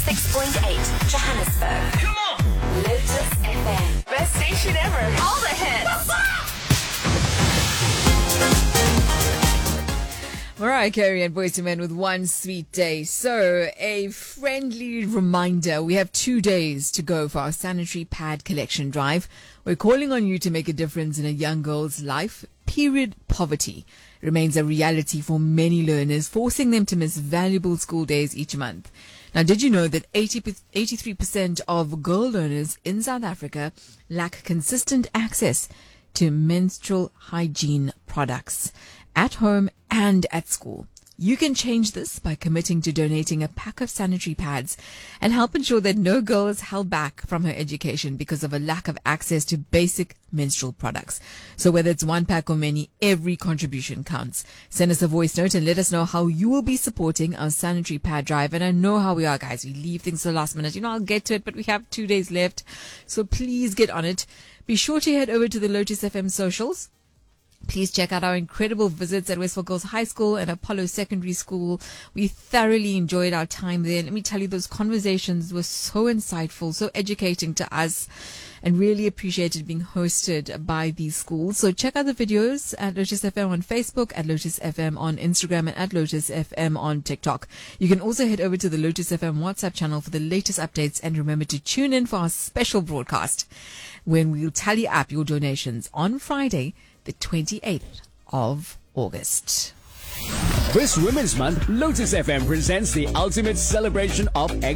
6.8 Johannesburg. Come on! Lotus FM. Best station ever. All the hits. Mariah Carey and Boyz II Men with One Sweet Day. So, a friendly reminder, we have 2 days to go for our sanitary pad collection drive. We're calling on you to make a difference in a young girl's life. Period poverty remains a reality for many learners, forcing them to miss valuable school days each month. Now, did you know that 83% of girl learners in South Africa lack consistent access to menstrual hygiene products at home and at school? You can change this by committing to donating a pack of sanitary pads and help ensure that no girl is held back from her education because of a lack of access to basic menstrual products. So whether it's one pack or many, every contribution counts. Send us a voice note and let us know how you will be supporting our sanitary pad drive. And I know how we are, guys. We leave things to the last minute. I'll get to it, but we have 2 days left. So please get on it. Be sure to head over to the Lotus FM socials. Please check out our incredible visits at Westfield Girls High School and Apollo Secondary School. We thoroughly enjoyed our time there. Let me tell you, those conversations were so insightful, so educating to us, and really appreciated being hosted by these schools. So check out the videos at Lotus FM on Facebook, at Lotus FM on Instagram, and at Lotus FM on TikTok. You can also head over to the Lotus FM WhatsApp channel for the latest updates, and remember to tune in for our special broadcast when we'll tally up your donations on Friday, the 28th of August. This Women's Month, Lotus FM presents the ultimate celebration of